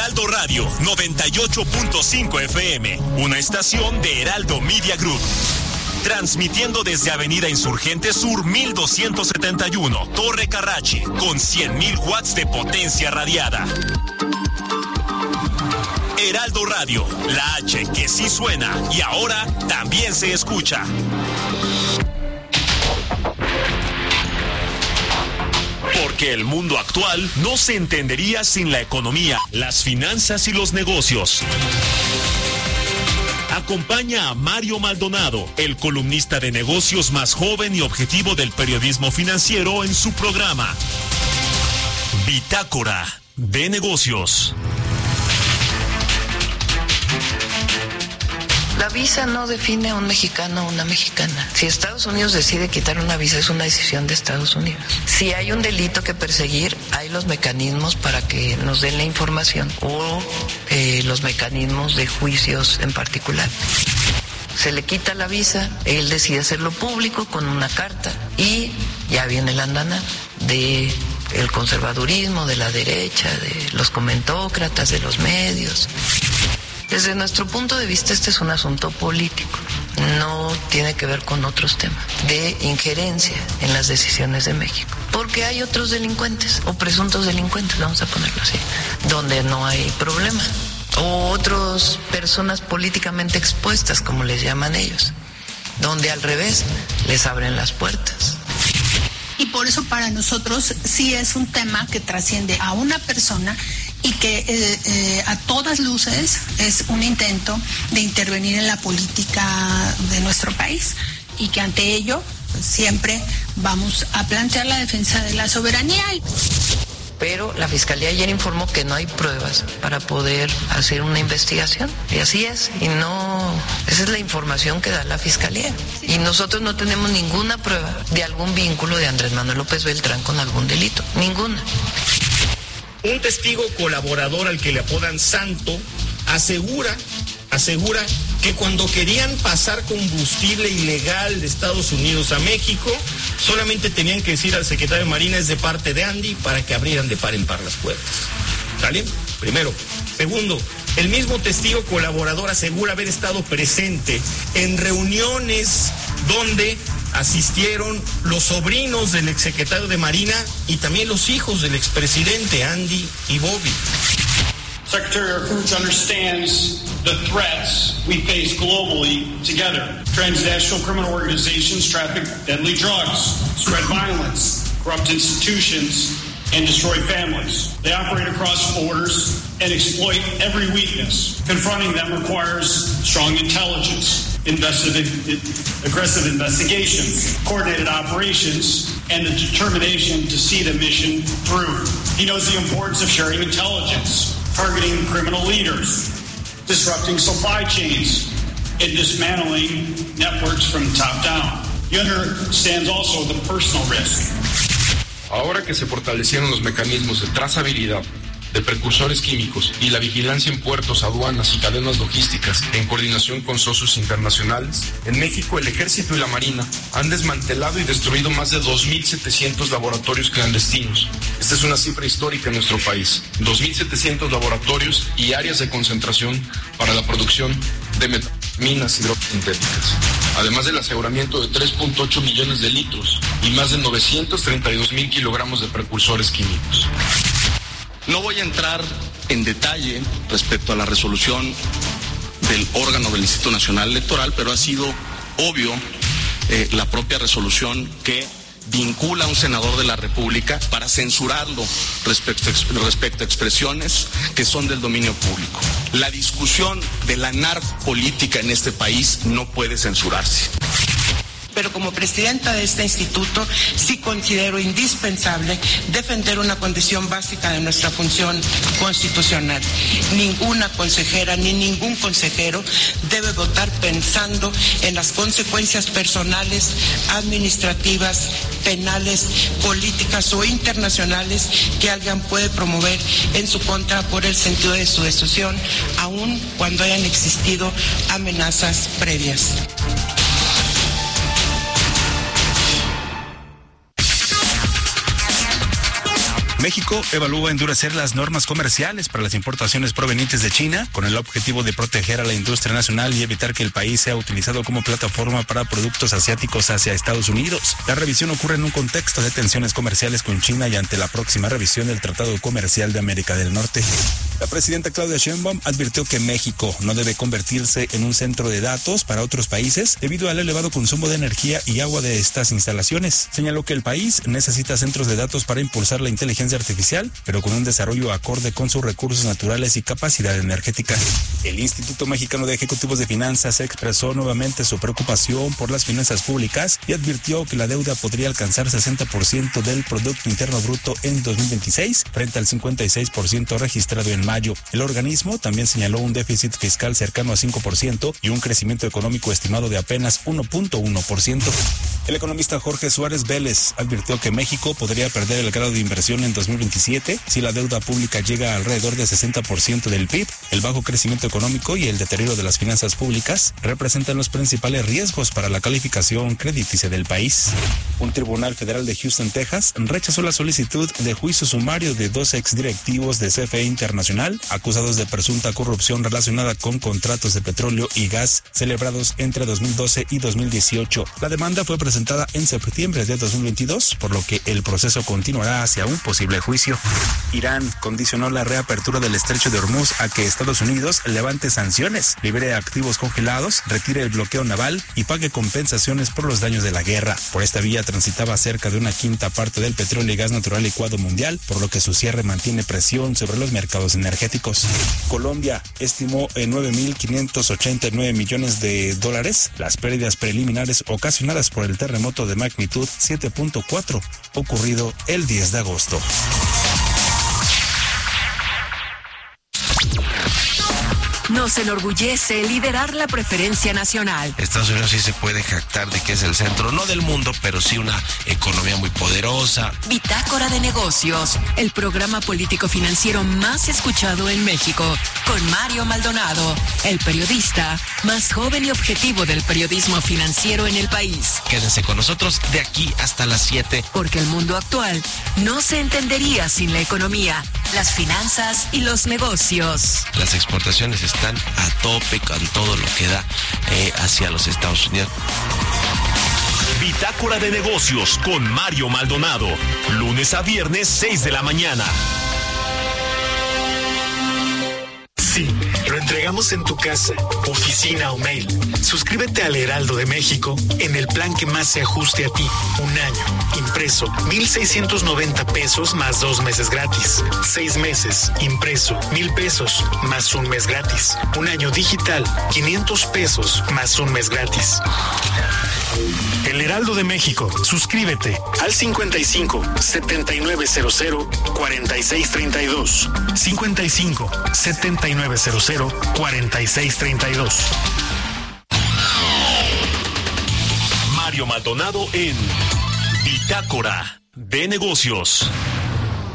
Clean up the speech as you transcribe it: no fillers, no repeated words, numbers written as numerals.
Heraldo Radio 98.5 FM, una estación de Heraldo Media Group. Transmitiendo desde Avenida Insurgente Sur 1271, Torre Carrache, con 100,000 watts de potencia radiada. Heraldo Radio, la H que sí suena y ahora también se escucha. Porque el mundo actual no se entendería sin la economía, las finanzas y los negocios. Acompaña a Mario Maldonado, el columnista de negocios más joven y objetivo del periodismo financiero, en su programa Bitácora de Negocios. La visa no define a un mexicano o una mexicana. Si Estados Unidos decide quitar una visa, es una decisión de Estados Unidos. Si hay un delito que perseguir, hay los mecanismos para que nos den la información o los mecanismos de juicios en particular. Se le quita la visa, él decide hacerlo público con una carta y ya viene la andana de el conservadurismo, de la derecha, de los comentócratas, de los medios. Desde nuestro punto de vista, este es un asunto político, no tiene que ver con otros temas de injerencia en las decisiones de México, porque hay otros delincuentes o presuntos delincuentes, vamos a ponerlo así, donde no hay problema, o otras personas políticamente expuestas, como les llaman ellos, donde al revés les abren las puertas. Y por eso para nosotros sí es un tema que trasciende a una persona y que a todas luces es un intento de intervenir en la política de nuestro país y que ante ello pues, siempre vamos a plantear la defensa de la soberanía. Pero la Fiscalía ayer informó que no hay pruebas para poder hacer una investigación. Y así es. Y no, esa es la información que da la Fiscalía. Y nosotros no tenemos ninguna prueba de algún vínculo de Andrés Manuel López Beltrán con algún delito. Ninguna. Un testigo colaborador al que le apodan Santo asegura que cuando querían pasar combustible ilegal de Estados Unidos a México, solamente tenían que decir al secretario de Marina es de parte de Andy para que abrieran de par en par las puertas. ¿Sale? Primero. Segundo, el mismo testigo colaborador asegura haber estado presente en reuniones donde asistieron los sobrinos del exsecretario de Marina y también los hijos del expresidente Andy y Bobby. Secretary Arkuch understands the threats we face globally together. Transnational criminal organizations traffic deadly drugs, spread violence, corrupt institutions, and destroy families. They operate across borders and exploit every weakness. Confronting them requires strong intelligence, aggressive investigations, coordinated operations, and the determination to see the mission through. He knows the importance of sharing intelligence, targeting criminal leaders, disrupting supply chains, and dismantling networks from the top down. He understands also the personal risk. Ahora que se fortalecieron los mecanismos de trazabilidad de precursores químicos y la vigilancia en puertos, aduanas y cadenas logísticas en coordinación con socios internacionales, en México el Ejército y la Marina han desmantelado y destruido más de 2.700 laboratorios clandestinos. Esta es una cifra histórica en nuestro país. 2.700 laboratorios y áreas de concentración para la producción de metaminas y drogas sintéticas, además del aseguramiento de 3.8 millones de litros y más de 932.000 kilogramos de precursores químicos. No voy a entrar en detalle respecto a la resolución del órgano del Instituto Nacional Electoral, pero ha sido obvio la propia resolución que vincula a un senador de la República para censurarlo respecto a expresiones que son del dominio público. La discusión de la narcopolítica en este país no puede censurarse. Pero como presidenta de este instituto sí considero indispensable defender una condición básica de nuestra función constitucional. Ninguna consejera ni ningún consejero debe votar pensando en las consecuencias personales, administrativas, penales, políticas o internacionales que alguien puede promover en su contra por el sentido de su decisión, aun cuando hayan existido amenazas previas. México evalúa endurecer las normas comerciales para las importaciones provenientes de China con el objetivo de proteger a la industria nacional y evitar que el país sea utilizado como plataforma para productos asiáticos hacia Estados Unidos. La revisión ocurre en un contexto de tensiones comerciales con China y ante la próxima revisión del Tratado Comercial de América del Norte. La presidenta Claudia Sheinbaum advirtió que México no debe convertirse en un centro de datos para otros países debido al elevado consumo de energía y agua de estas instalaciones. Señaló que el país necesita centros de datos para impulsar la inteligencia artificial, pero con un desarrollo acorde con sus recursos naturales y capacidad energética. El Instituto Mexicano de Ejecutivos de Finanzas expresó nuevamente su preocupación por las finanzas públicas y advirtió que la deuda podría alcanzar 60% del Producto Interno Bruto en 2026, frente al 56% registrado en mayo. El organismo también señaló un déficit fiscal cercano a 5% y un crecimiento económico estimado de apenas 1.1%. El economista Jorge Suárez Vélez advirtió que México podría perder el grado de inversión en 2027 si la deuda pública llega a alrededor de 60% del PIB. El bajo crecimiento económico y el deterioro de las finanzas públicas representan los principales riesgos para la calificación crediticia del país. Un tribunal federal de Houston, Texas, rechazó la solicitud de juicio sumario de 2 exdirectivos de CFE Internacional acusados de presunta corrupción relacionada con contratos de petróleo y gas celebrados entre 2012 y 2018. La demanda fue presentada en septiembre de 2022, por lo que el proceso continuará hacia un posible juicio. Irán condicionó la reapertura del estrecho de Hormuz a que Estados Unidos levante sanciones, libere activos congelados, retire el bloqueo naval y pague compensaciones por los daños de la guerra. Por esta vía transitaba cerca de 1/5 parte del petróleo y gas natural licuado mundial, por lo que su cierre mantiene presión sobre los mercados energéticos. Colombia estimó en $9.589 millones las pérdidas preliminares ocasionadas por el terremoto de magnitud 7.4 ocurrido el 10 de agosto. Nos enorgullece liderar la preferencia nacional. Estados Unidos sí se puede jactar de que es el centro, no del mundo, pero sí una economía muy poderosa. Bitácora de Negocios, el programa político financiero más escuchado en México, con Mario Maldonado, el periodista más joven y objetivo del periodismo financiero en el país. Quédense con nosotros de aquí hasta las 7. Porque el mundo actual no se entendería sin la economía, las finanzas y los negocios. Las exportaciones están a tope con todo lo que da hacia los Estados Unidos. Bitácora de Negocios con Mario Maldonado, lunes a viernes 6 de la mañana. Sí, lo entregamos en tu casa, oficina o mail. Suscríbete al Heraldo de México en el plan que más se ajuste a ti. Un año, impreso, 1,690 pesos más 2 meses gratis. 6 meses, impreso, 1,000 pesos más 1 mes gratis. Un año digital, 500 pesos más 1 mes gratis. El Heraldo de México. Suscríbete al 55 7900 4632. 55 7900 4632. Mario Maldonado en Bitácora de Negocios.